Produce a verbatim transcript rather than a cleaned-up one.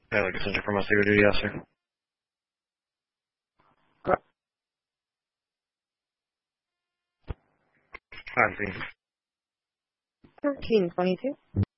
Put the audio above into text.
Yeah, like a center for my secret duty officer. I see. thirteen twenty-two.